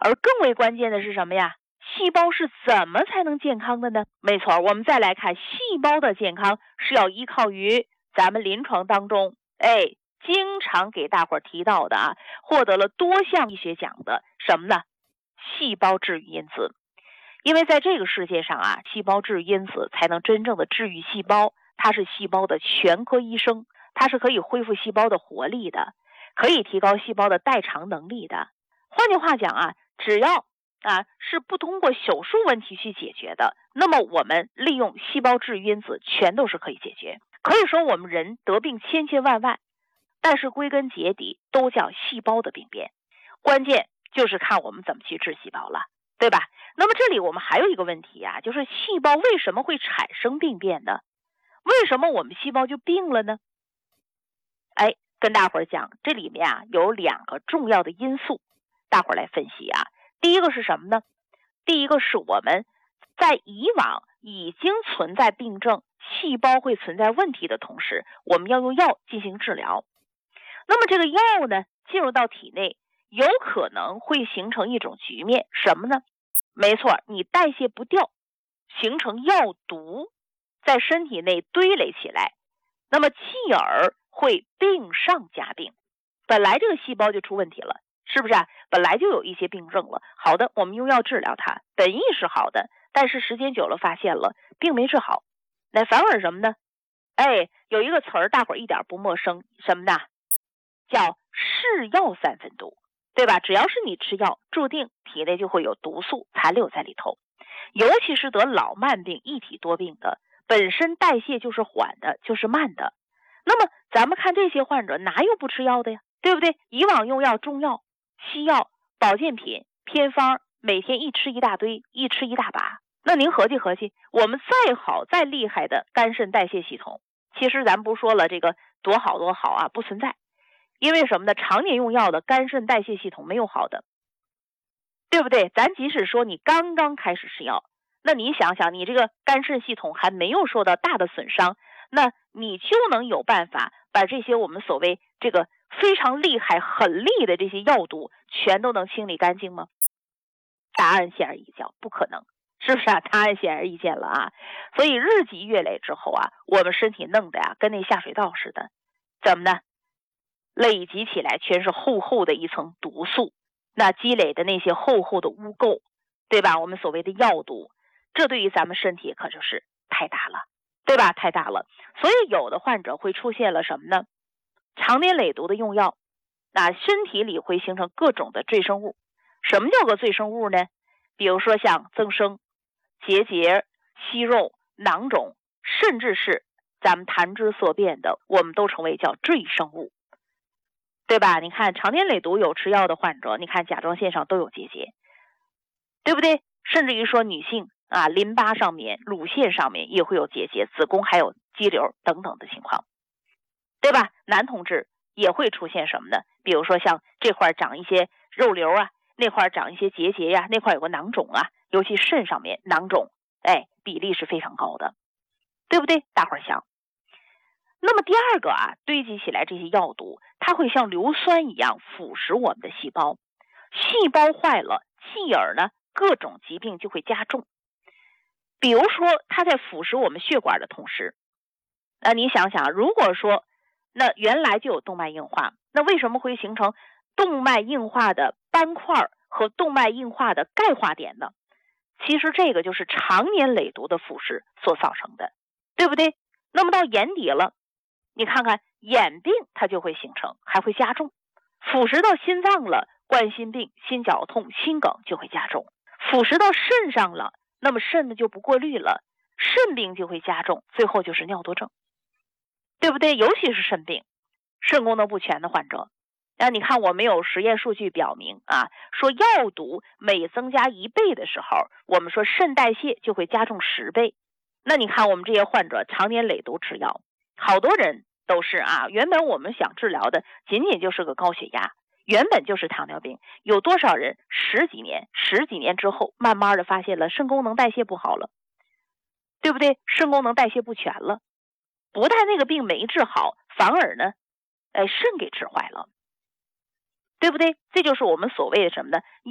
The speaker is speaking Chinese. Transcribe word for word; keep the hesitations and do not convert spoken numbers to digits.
而更为关键的是什么呀？细胞是怎么才能健康的呢？没错，我们再来看细胞的健康是要依靠于咱们临床当中，哎，经常给大伙儿提到的啊，获得了多项医学奖的什么呢？细胞治愈因子。因为在这个世界上啊，细胞治愈因子才能真正的治愈细胞，它是细胞的全科医生，它是可以恢复细胞的活力的，可以提高细胞的代偿能力的。换句话讲啊，只要啊是不通过手术问题去解决的，那么我们利用细胞治愈因子全都是可以解决。可以说我们人得病千千万万，但是归根结底都叫细胞的病变，关键就是看我们怎么去治细胞了，对吧？那么这里我们还有一个问题啊，就是细胞为什么会产生病变呢？为什么我们细胞就病了呢？哎，跟大伙儿讲，这里面啊有两个重要的因素，大伙儿来分析啊。第一个是什么呢？第一个是我们在以往已经存在病症，细胞会存在问题的同时，我们要用药进行治疗。那么这个药呢，进入到体内，有可能会形成一种局面，什么呢？没错，你代谢不掉，形成药毒，在身体内堆垒起来，那么继而会病上加病。本来这个细胞就出问题了，是不是啊？本来就有一些病症了，好的，我们用药治疗它，本意是好的，但是时间久了发现了并没治好，那反而什么呢？哎，有一个词儿大伙儿一点不陌生，什么呢？叫是药三分毒，对吧？只要是你吃药，注定体内就会有毒素残留在里头。尤其是得老慢病、一体多病的，本身代谢就是缓的，就是慢的。那么咱们看这些患者，哪有不吃药的呀？对不对？以往用药、中药、西药、保健品、偏方，每天一吃一大堆，一吃一大把。那您合计合计，我们再好再厉害的肝肾代谢系统，其实咱不说了，这个多好多好啊，不存在。因为什么呢？常年用药的肝肾代谢系统没有好的，对不对？咱即使说你刚刚开始吃药，那你想想，你这个肝肾系统还没有受到大的损伤，那你就能有办法把这些我们所谓这个非常厉害、很厉的这些药毒全都能清理干净吗？答案显而易见，不可能，是不是啊？答案显而易见了啊！所以日积月累之后啊，我们身体弄的呀，跟那下水道似的，怎么呢？累积起来全是厚厚的一层毒素，那积累的那些厚厚的污垢，对吧？我们所谓的药毒，这对于咱们身体可就是太大了，对吧？太大了。所以有的患者会出现了什么呢？常年累毒的用药，那身体里会形成各种的赘生物。什么叫个赘生物呢？比如说像增生、结节、息肉、囊肿，甚至是咱们谈之色变的，我们都称为叫赘生物。对吧？你看常年累毒有吃药的患者，你看甲状腺上都有结节，对不对？甚至于说女性啊，淋巴上面、乳腺上面也会有结节，子宫还有肌瘤等等的情况，对吧？男同志也会出现什么呢？比如说像这块长一些肉瘤啊，那块长一些结节呀、啊，那块有个囊肿啊，尤其肾上面囊肿，哎，比例是非常高的，对不对？大伙儿想。那么第二个啊，堆积起来这些药毒，它会像硫酸一样腐蚀我们的细胞，细胞坏了，继而呢，各种疾病就会加重。比如说，它在腐蚀我们血管的同时，那你想想，如果说那原来就有动脉硬化，那为什么会形成动脉硬化的斑块和动脉硬化的钙化点呢？其实这个就是常年累毒的腐蚀所造成的，对不对？那么到眼底了，你看看眼病它就会形成，还会加重。腐蚀到心脏了，冠心病、心绞痛、心梗就会加重。腐蚀到肾上了，那么肾呢就不过滤了，肾病就会加重，最后就是尿毒症，对不对？尤其是肾病、肾功能不全的患者。那你看我们有实验数据表明啊，说药毒每增加一倍的时候，我们说肾代谢就会加重十倍。那你看我们这些患者常年累毒吃药，好多人都是啊，原本我们想治疗的仅仅就是个高血压，原本就是糖尿病，有多少人十几年十几年之后慢慢的发现了肾功能代谢不好了，对不对？肾功能代谢不全了，不但那个病没治好，反而呢哎，肾给治坏了，对不对？这就是我们所谓的什么呢？